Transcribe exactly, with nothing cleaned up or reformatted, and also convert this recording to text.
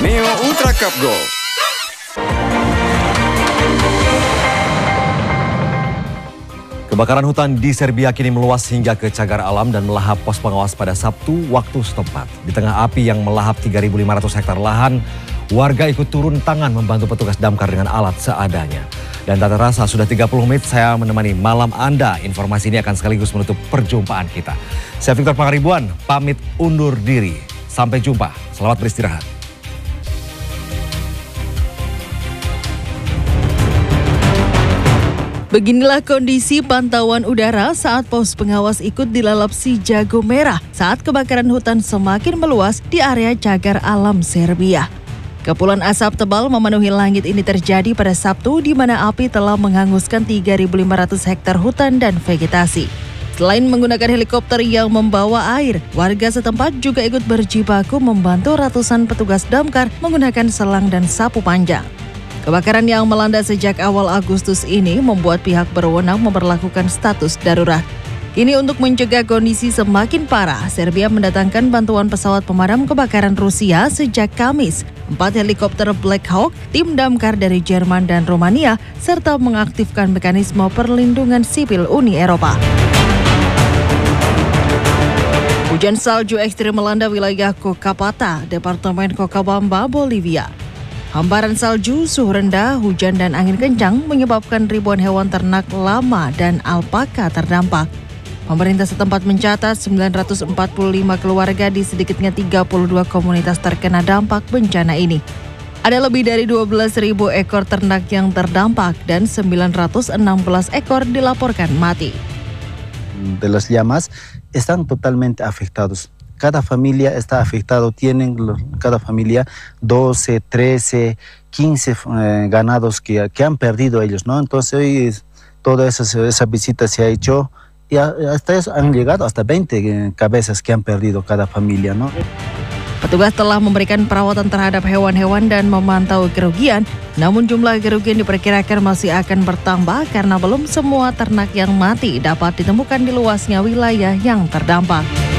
Neo Ultra Cup Gold. Kebakaran hutan di Serbia kini meluas hingga ke cagar alam dan melahap pos pengawas pada Sabtu waktu setempat. Di tengah api yang melahap tiga ribu lima ratus hektar lahan, warga ikut turun tangan membantu petugas damkar dengan alat seadanya. Dan tak terasa sudah tiga puluh menit saya menemani malam Anda. Informasi ini akan sekaligus menutup perjumpaan kita. Saya Victor Pangaribuan, pamit undur diri. Sampai jumpa, selamat beristirahat. Beginilah kondisi pantauan udara saat pos pengawas ikut dilalap si jago merah saat kebakaran hutan semakin meluas di area cagar alam Serbia. Kepulan asap tebal memenuhi langit ini terjadi pada Sabtu di mana api telah menghanguskan tiga ribu lima ratus hektar hutan dan vegetasi. Selain menggunakan helikopter yang membawa air, warga setempat juga ikut berjibaku membantu ratusan petugas damkar menggunakan selang dan sapu panjang. Kebakaran yang melanda sejak awal Agustus ini membuat pihak berwenang memperlakukan status darurat. Kini untuk mencegah kondisi semakin parah, Serbia mendatangkan bantuan pesawat pemadam kebakaran Rusia sejak Kamis. Empat helikopter Black Hawk, tim damkar dari Jerman dan Romania, serta mengaktifkan mekanisme perlindungan sipil Uni Eropa. Hujan salju ekstrim melanda wilayah Cochabamba, Departemen Cochabamba, Bolivia. Hamparan salju, suhu rendah, hujan dan angin kencang menyebabkan ribuan hewan ternak lama dan alpaka terdampak. Pemerintah setempat mencatat sembilan ratus empat puluh lima keluarga di sedikitnya tiga puluh dua komunitas terkena dampak bencana ini. Ada lebih dari dua belas ribu ekor ternak yang terdampak dan sembilan ratus enam belas ekor dilaporkan mati. De las llamas están totalmente afectados. Cada familia está afectado, tienen cada familia doce, trece, quince eh, ganados que, que han perdido ellos, ¿no? Entonces hoy toda esa, esa visita se ha hecho y hasta eso han llegado hasta veinte eh, cabezas que han perdido cada familia, ¿no? Petugas telah memberikan perawatan terhadap hewan-hewan dan memantau kerugian, namun jumlah kerugian diperkirakan masih akan bertambah karena belum semua ternak yang mati dapat ditemukan di luasnya wilayah yang terdampak.